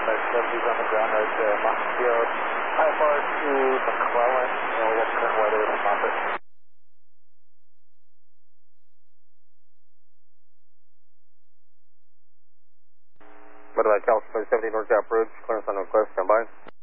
Northbound 70s on the ground road to Mountain View. How far to McClellan, and we got current weather in Moffett. What about California 70 North Gap Bridge, clearance on request, stand by.